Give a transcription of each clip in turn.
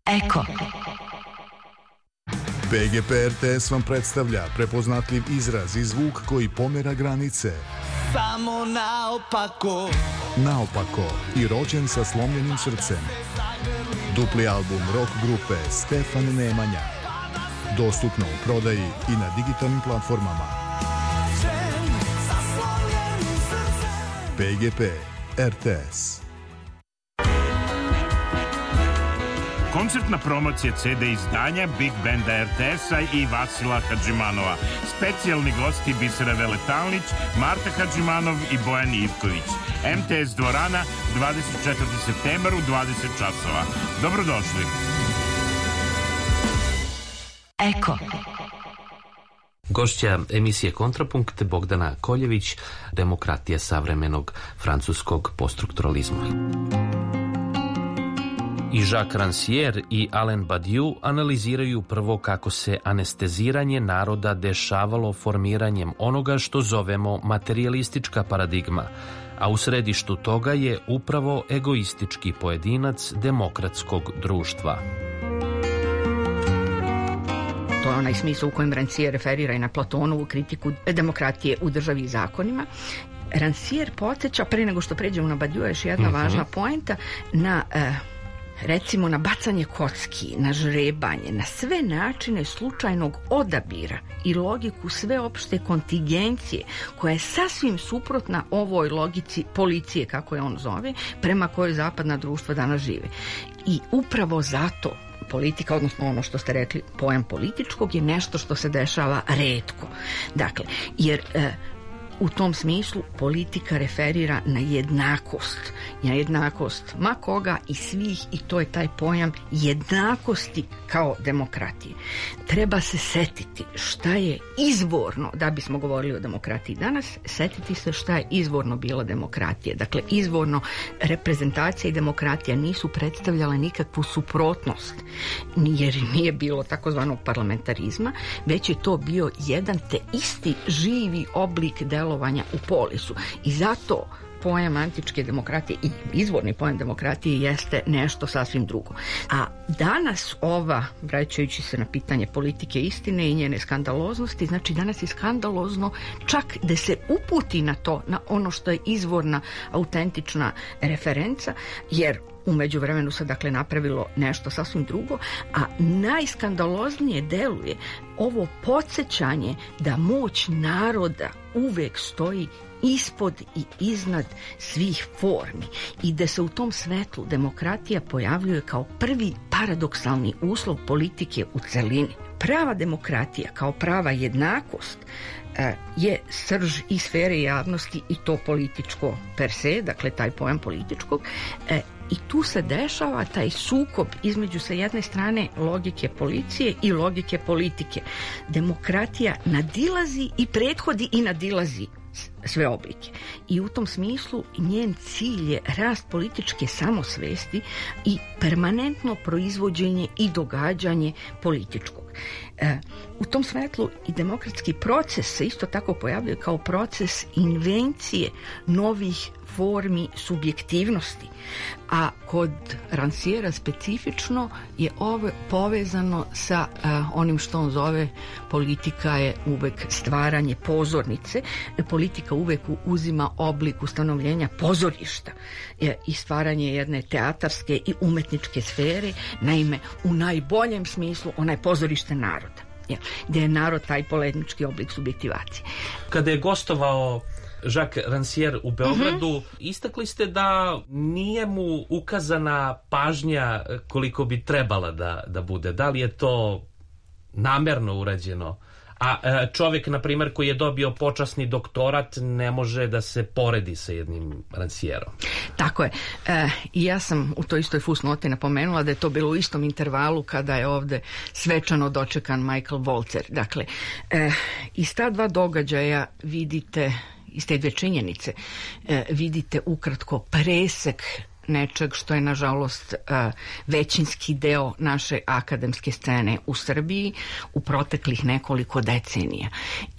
Eko. PGP RTS vam predstavlja prepoznatljiv izraz i zvuk koji pomera granice. Samo naopako. Naopako i rođen sa slomljenim srcem. Dupli album rock grupe Stefan Nemanja. Dostupno u prodaji i na digitalnim platformama. PGP RTS. Koncertna promocija CD izdanja Big Banda RTS-a i Vasila Hadžimanova. Specijalni gosti Bisera Veletalnić, Marta Hadžimanov i Bojan Ivković. MTS dvorana, 24. septembar u 20 časova. Dobrodošli. Eko. Gošća emisije Kontrapunkt Bogdana Koljević, demokratija savremenog francuskog poststrukturalizma. I Jacques Rancière i Alain Badiou analiziraju prvo kako se anesteziranje naroda dešavalo formiranjem onoga što zovemo materijalistička paradigma, a u središtu toga je upravo egoistički pojedinac demokratskog društva. To je onaj smisao u kojem Rancière referira i na Platonovu kritiku demokratije u državi i zakonima. Rancière podsjeća, pre nego što pređemo na Badiou, još jedna važna poenta, na recimo na bacanje kocki, na žrebanje, na sve načine slučajnog odabira i logiku sveopšte kontingencije koja je sasvim suprotna ovoj logici policije, kako je on zove, prema kojoj zapadna društva danas žive. I upravo zato politika, odnosno ono što ste rekli, pojam političkog, je nešto što se dešava retko. Dakle, jer u tom smislu politika referira na jednakost ma koga i svih, i to je taj pojam jednakosti kao demokratije. Treba se setiti šta je izvorno, da bismo govorili o demokratiji danas, setiti se šta je izvorno bila demokratija. Dakle, izvorno reprezentacija i demokratija nisu predstavljale nikakvu suprotnost, jer nije bilo takozvanog parlamentarizma, već je to bio jedan te isti živi oblik delovanja u polisu. I zato pojam antičke demokratije i izvorni pojam demokratije jeste nešto sasvim drugo. A danas vraćajući se na pitanje politike istine i njene skandaloznosti, znači danas je skandalozno čak da se uputi na to, na ono što je izvorna, autentična referenca, jer u međuvremenu se dakle napravilo nešto sasvim drugo, a najskandaloznije deluje ovo podsjećanje da moć naroda uvek stoji ispod i iznad svih formi i da se u tom svetlu demokratija pojavljuje kao prvi paradoksalni uslov politike u celini. Prava demokratija kao prava jednakost je srž i sfere javnosti i to političko per se, dakle taj pojam političkog, i tu se dešava taj sukob između sa jedne strane logike policije i logike politike. Demokratija nadilazi i prethodi i nadilazi sve oblike. I u tom smislu njen cilj je rast političke samosvesti i permanentno proizvođenje i događanje političkog. U tom svetlu i demokratski proces se isto tako pojavljuje kao proces invencije novih formi subjektivnosti, a kod Rancièra specifično je ovo povezano sa onim što on zove politika je uvek stvaranje pozornice. Politika uvek uzima oblik ustanovljenja pozorišta i stvaranje jedne teatarske i umetničke sfere, naime u najboljem smislu ona je pozorište naroda, gdje je narod taj polemički oblik subjektivacije. Kada je gostovao Jacques Rancière u Beogradu, istakli ste da nije mu ukazana pažnja koliko bi trebala da bude. Da li je to namerno urađeno? A čovjek, na primjer, koji je dobio počasni doktorat ne može da se poredi sa jednim Rancièrom. Tako je. I ja sam u toj istoj fusnoti napomenula da je to bilo u istom intervalu kada je ovde svečano dočekan Michael Walzer. Dakle, iz ta dva događaja vidite, iz te dve činjenice, vidite ukratko presek nečeg što je nažalost većinski deo naše akademske scene u Srbiji u proteklih nekoliko decenija.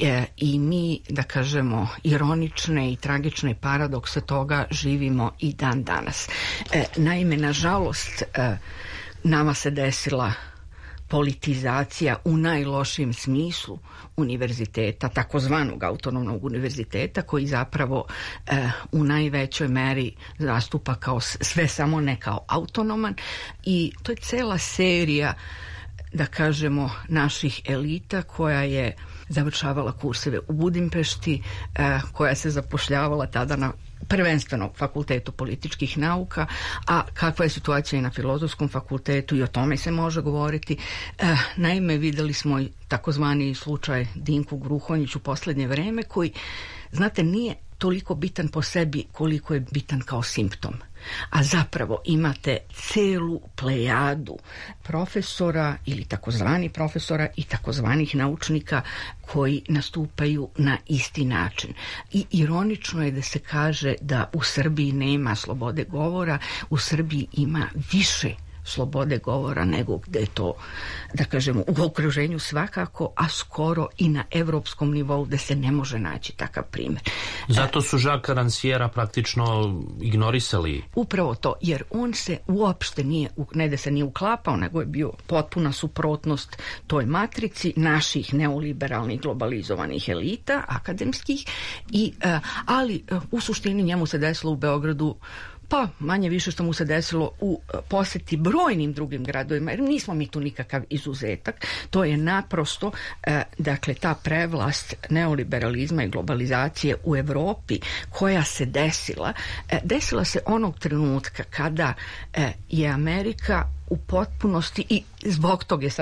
I mi, da kažemo, ironične i tragične paradokse toga živimo i dan danas. Naime, nažalost, Nama se desila politizacija u najlošijem smislu univerziteta, takozvanog autonomnog univerziteta, koji zapravo u najvećoj meri zastupa kao sve, samo ne kao autonoman. I to je cela serija, da kažemo, naših elita koja je završavala kurseve u Budimpešti, koja se zapošljavala tada na prvenstveno fakultetu političkih nauka, a kakva je situacija i na filozofskom fakultetu, i o tome se može govoriti. Naime, videli smo i takozvani slučaj Dinku Gruhonjić u poslednje vreme, koji, znate, nije toliko bitan po sebi koliko je bitan kao simptom. A zapravo imate celu plejadu profesora ili takozvani profesora i takozvanih naučnika koji nastupaju na isti način. I ironično je da se kaže da u Srbiji nema slobode govora, u Srbiji ima više slobode govora nego gde je to, da kažemo, u okruženju svakako, a skoro i na evropskom nivou gde se ne može naći takav primjer. Zato su Jacques Rancièra praktično ignorisali. Upravo to, jer on se uopšte nije, ne da se nije uklapao, nego je bio potpuna suprotnost toj matrici naših neoliberalnih globalizovanih elita, akademskih, ali u suštini njemu se desilo u Beogradu pa manje više što mu se desilo u poseti brojnim drugim gradovima, jer nismo mi tu nikakav izuzetak. To je naprosto, dakle, ta prevlast neoliberalizma i globalizacije u Evropi koja se desila se onog trenutka kada je Amerika u potpunosti, i zbog toga je